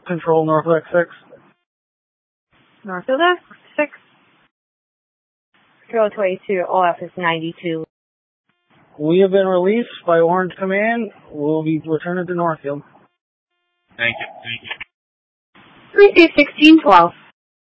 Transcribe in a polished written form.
Control Northwest 6. Northfield X6. Control 22, OF is 92. We have been released by Orange Command. We'll be returning to Northfield. Thank you. 3C1612.